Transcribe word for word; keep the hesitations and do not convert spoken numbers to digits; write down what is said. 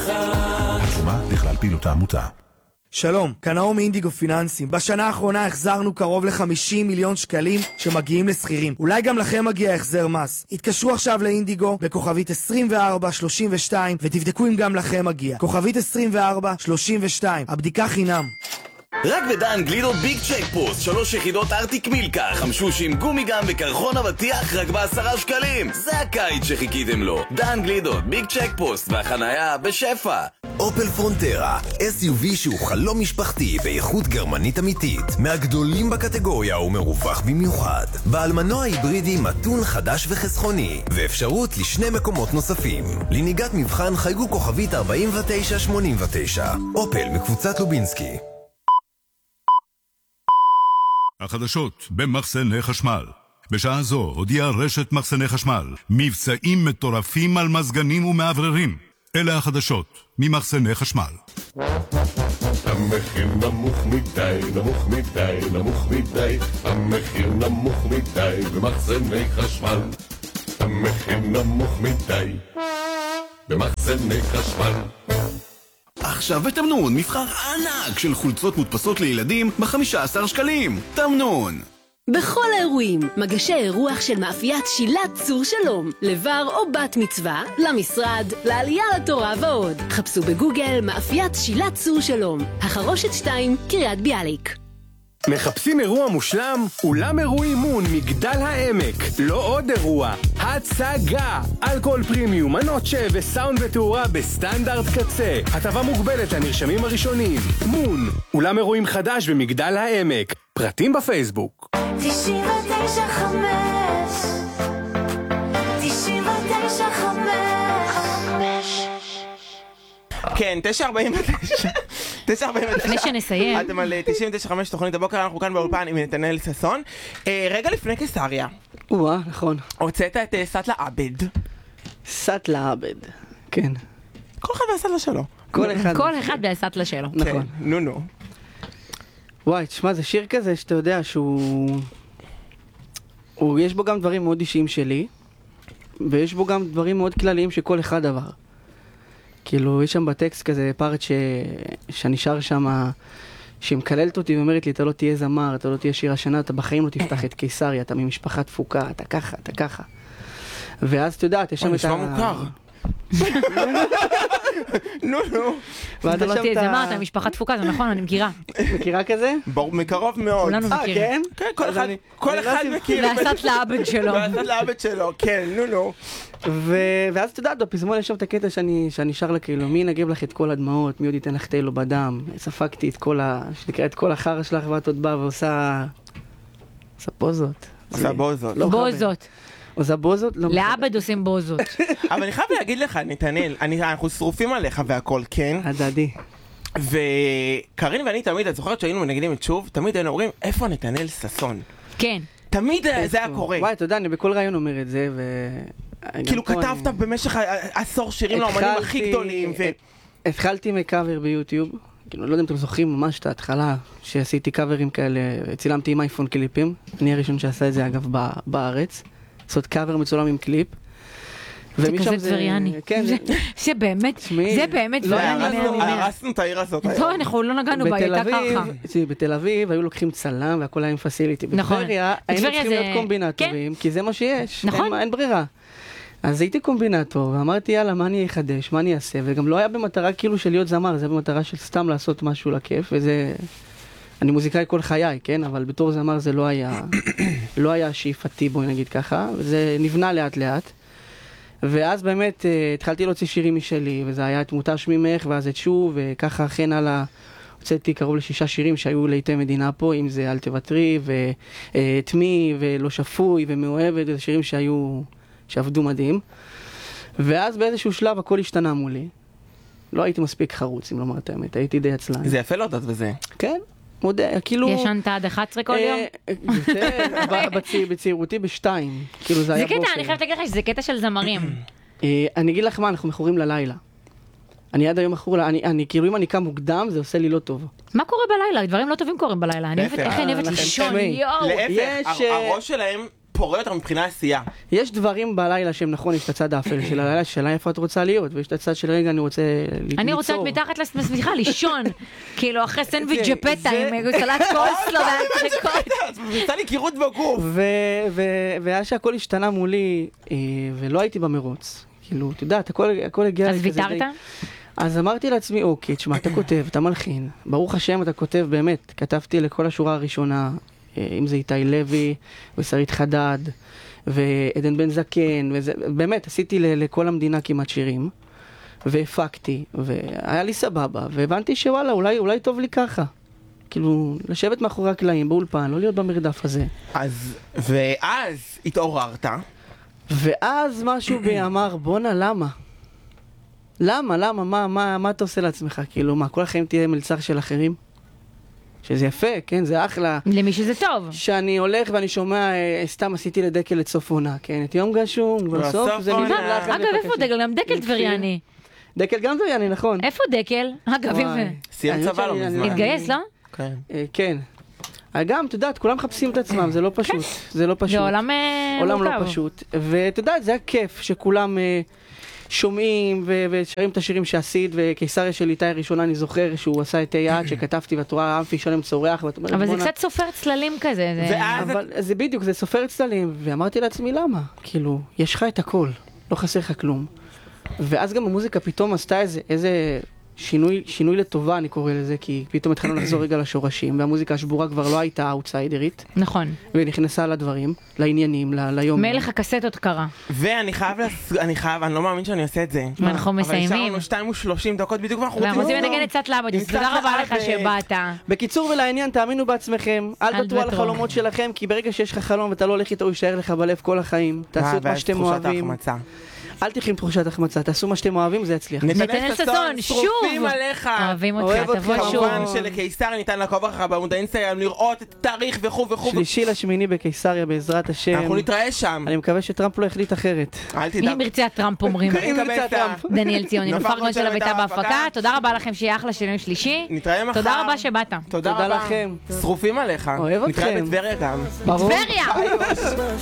שומה לכלל פעילות העמותה. שלום, כאן נאור מאינדיגו פיננסים. בשנה האחרונה החזרנו קרוב ל-חמישים מיליון שקלים שמגיעים לשכירים. אולי גם לכם מגיע החזר מס. התקשרו עכשיו לאינדיגו בכוכבית עשרים וארבע שלושים ושתיים ותבדקו אם גם לכם מגיע. כוכבית עשרים וארבע שלושים ושתיים, הבדיקה חינם. רק בדן גלידות ביג צ'ק פוסט, שלוש יחידות ארטיק מילקה, חמשוש עם גומי גם וקרחון אבטיח רק בעשרה שקלים. זה הקיץ שחיכיתם לו. דן גלידות ביג צ'ק פוסט והחנייה בשפע. אופל פרונטרה, אס יו וי שהוא חלום משפחתי באיכות גרמנית אמיתית, מהגדולים בקטגוריה ומרווח במיוחד. בעל מנוע היברידי מתון חדש וחסכוני, ואפשרות לשני מקומות נוספים. לנהיגת מבחן חייגו כוכבית ארבעים ותשע שמונים ותשע. אופל מקבוצת לובינסקי. החדשות במחסני חשמל. בשעה זו הודיעה רשת מחסני חשמל מבצעים מטורפים על מזגנים ומעבררים. אלה החדשות ממחסני חשמל. המחיר נמוך מדי, נמוך מדי, נמוך מדי. המחיר נמוך מדי במחסני חשמל. המחיר נמוך מדי במחסני חשמל. עכשיו בתמנון מבחר ענק של חולצות מודפסות לילדים ב-חמישה עשר שקלים. תמנון. בכל האירועים, מגשי אירוח של מאפיית שילת צור שלום, לבר או בת מצווה, למשרד, לעלייה לתורה ועוד. חפשו בגוגל מאפיית שילת צור שלום, החרושת שתיים, קריית ביאליק. מחפשים אירוע מושלם? אולם אירועי מון מגדל העמק. לא עוד אירוע, הצגה. אלכוהול פרימיום, מנוצ'ה וסאונד ותאורה בסטנדרט קצה. הטבה מוגבלת לנרשמים הראשונים. מון, אולם אירועים חדש במגדל העמק. פרטים בפייסבוק. תשעים ותשע חמש תשעים ותשע חמש כן, תשע ארבעים ותשע תשע ארבעים ותשע לפני שנסיים אתם על תשעים ותשע חמש תוכנית הבוקר, אנחנו כאן באולפן עם נתנאל ששון. רגע לפני קיסריה וואה, נכון, הוצאת את סטלה עבד. סטלה עבד, כן, כל אחד והסטלה שלו. כל אחד כל אחד והסטלה שלו. נכון. נו נו. וואי, תשמע, זה שיר כזה שאתה יודע שהוא... הוא... יש בו גם דברים מאוד אישיים שלי, ויש בו גם דברים מאוד כלליים שכל אחד עבר. כאילו, יש שם בטקסט כזה פארט ש... שאני שר שם, שהיא מקללת אותי ואומרת לי, אתה לא תהיה זמר, אתה לא תהיה שיר השנה, אתה בחיים לא תפתח את קיסריה, אתה ממשפחה תפוקה, אתה ככה, אתה ככה. ואז אתה יודעת, יש שם את ה... נשמע מוכר. נו נו. אתה לא תהיה זמר, אתה משפחה תפוקה, זה נכון, אני מכירה. מכירה כזה? ברור, מקרוב מאוד. כולנו מכירים. כן, כל אחד מכיר. לעשות לעבד שלו. לעשות לעבד שלו, כן, נו נו. ואז אתה יודעת, בפזמון יש שם את הקטע שאני שר לה כאילו, מי נגב לך את כל הדמעות, מי עוד ייתן לך תלו בדם. ספקתי את כל ה... שנקרא את כל החרא שלך ואת עוד באה ועושה... עושה פוזות. עושה בוזות. בוזות. עושה בוזות? לעבד עושים בוזות. אבל אני חייב להגיד לך, נתנאל, אנחנו שרופים עליך והכל, כן? הדדי. וקרין ואני תמיד, את זוכרת שהיינו מנגנים את שוב, תמיד היינו אומרים, איפה נתנאל ששון? כן. תמיד זה היה קורה. וואי, אתה יודע, אני בכל רעיון אומר את זה, ו... כאילו כתבת במשך עשור שירים לאמנים הכי גדולים, ו... התחלתי מקאבר ביוטיוב, כאילו, לא יודע אם אתם זוכרים ממש את ההתחלה, שעשיתי קאברים כאלה, צילמתי עם אייפון קליפים, אני הראשון שעשה את זה אגב בארץ, לעשות קאבר מצולם עם קליפ. זה כזה דבריאני. זה באמת, זה באמת דבריאני. הרסנו את העיר הזאת. טוב, אנחנו לא נגענו בה, הייתה ככה. בתל אביב היו לוקחים צלם והכל היה עם פסיליטי. בטבריה היינו צריכים להיות קומבינטורים, כי זה מה שיש, אין ברירה. אז הייתי קומבינטור, ואמרתי יאללה, מה אני אחדש, מה אני אעשה, וגם לא היה במטרה כאילו של להיות זמר, זה היה במטרה של סתם לעשות משהו לכיף, וזה... אני מוזיקאי כל חיי, כן? אבל בתור זמר זה לא היה, לא היה שאיפתי, בואי נגיד ככה, וזה נבנה לאט לאט. ואז באמת התחלתי להוציא שירים משלי, וזה היה את מותש ממך, ואז את שוב, וככה אכן הלאה, הוצאתי קרוב לשישה שירים שהיו לעיתי מדינה פה, אם זה אל תוותרי, ואת מי, ולא שפוי, ומאוהבת, זה שירים שהיו, שעבדו מדהים. ואז באיזשהו שלב הכל השתנה מולי. לא הייתי מספיק חרוץ, אם לומר את האמת, הייתי די עצלן. זה יפה להודות בזה. כן. מודה, כאילו... ישנת עד אחת עשרה כל יום? בצעירותי בשתיים. זה קטע, אני חייבת להגיד לך שזה קטע של זמרים. אני אגיד לך מה, אנחנו מכורים ללילה. אני עד היום מכור, אני כאילו אם אני קם מוקדם, זה עושה לי לא טוב. מה קורה בלילה? דברים לא טובים קורים בלילה. איך אני אוהבת לישון, יואו. להפך, הראש שלהם פורה יותר מבחינה עשייה. יש דברים בלילה שהם נכון, יש את הצד האפל של הלילה, שאלה איפה את רוצה להיות, ויש את הצד של רגע, אני רוצה ליצור. אני רוצה מתחת לסמיכה, לישון, כאילו אחרי סנדוויץ' ג'פטה עם סלט קולסלו והנטריקוט. ויצא לי קירות בגוף. והיה שהכל השתנה מולי, ולא הייתי במרוץ. כאילו, אתה יודע, הכל הגיע... אז ויתרת? אז אמרתי לעצמי, אוקיי, תשמע, אתה כותב, אתה מלחין, ברוך השם אתה כותב באמת, כתבתי לכל השורה הראשונה, אם זה איתי לוי, ושרית חדד, ועדן בן זקן, ובאמת, עשיתי לכל המדינה כמעט שירים, והפקתי, והיה לי סבבה, והבנתי שוואלה, אולי, אולי טוב לי ככה. כאילו, לשבת מאחורי הקלעים, באולפן, לא להיות במרדף הזה. אז, ואז התעוררת. ואז משהו בי אמר, בונה, למה? למה, למה, מה, מה, מה אתה עושה לעצמך? כאילו, מה, כל החיים תהיה מלצר של אחרים? שזה יפה, כן, זה אחלה. למי שזה טוב. שאני הולך ואני שומע, סתם עשיתי לדקל את סוף עונה, כן, את יום גשום, בסוף זה נראה. אגב, איפה דקל? גם דקל טבריאני. דקל גם טבריאני, נכון. איפה דקל? אגב, איפה? סיים צבא לא מזמן. התגייס, לא? כן. כן. גם, אתה יודעת, כולם מחפשים את עצמם, זה לא פשוט. זה לא פשוט. זה עולם מורכב. עולם לא פשוט. ואתה יודעת, זה היה כיף שכולם שומעים ושרים את השירים שעשית, וקיסריה של איתי הראשונה, אני זוכר שהוא עשה את היעד שכתבתי, ואת רואה אמפי שלם צורח, אבל זה קצת סופר צללים כזה. אבל זה בדיוק, זה סופר צללים, ואמרתי לעצמי למה? כאילו, יש לך את הכל, לא חסר לך כלום. ואז גם המוזיקה פתאום עשתה איזה, איזה שינוי, שינוי לטובה, אני קורא לזה, כי פתאום התחלנו לחזור רגע לשורשים, והמוזיקה השבורה כבר לא הייתה אאוטסיידרית. נכון. ונכנסה לדברים, לעניינים, ל- ליום. מלך הקסטות קרה. ואני חייב, אני חייב, אני לא מאמין שאני עושה את זה. ואנחנו מסיימים. אבל נשארנו שתיים ושלושים דקות בדיוק, ואנחנו רוצים... ואנחנו רוצים לנגן את קצת לאבג'ס, תודה רבה לך שבאת. בקיצור ולעניין, תאמינו בעצמכם, אל תוותרו על החלומות שלכם, כי ברגע שיש לך חלום ואתה לא הולך איתו, הוא יישאר לך בלב כל החיים. תעשו את מה שאתם אוהבים. אל תחים תחושת החמצה, תעשו מה שאתם אוהבים, זה יצליח. נתנאל ששון, שוב! שרופים עליך! אוהבים אותך, תבוא שוב. כמובן שלקיסריה ניתן לעקוב אחריך בעמוד האינסטגרם, לראות את התאריך וכו' וכו'. שלישי לשמיני בקיסריה בעזרת השם. אנחנו נתראה שם. אני מקווה שטראמפ לא החליט אחרת. אל תדאג. אם ירצה הטראמפ אומרים. אם ירצה הטראמפ. דניאל ציוני, נפרגון של הביתה בהפקה. תודה רבה לכם שיהיה אחלה שינוי שלישי. נתראה מחר. תודה רבה שבאת. תודה לכם. שרופים עליך. אוהב אתכם. נתראה בטבריה גם. טבריה!